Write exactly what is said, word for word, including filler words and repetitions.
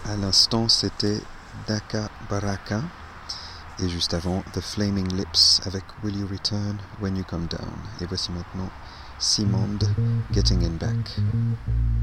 À l'instant, c'était Daka Baraka. Et juste avant, The Flaming Lips avec Will You Return When You Come Down. Et voici maintenant Simond, Getting In Back.